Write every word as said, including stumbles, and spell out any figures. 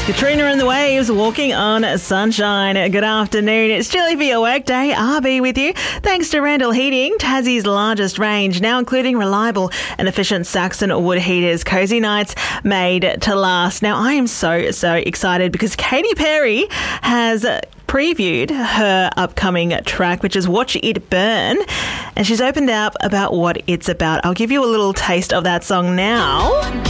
Katrina and the Waves, Walking on Sunshine. Good afternoon. It's chilly for your workday. R B with you. Thanks to Randall Heating, Tassie's largest range, now including reliable and efficient Saxon wood heaters. Cozy nights made to last. Now, I am so, so excited because Katy Perry has previewed her upcoming track, which is Watch It Burn, and she's opened up about what it's about. I'll give you a little taste of that song now.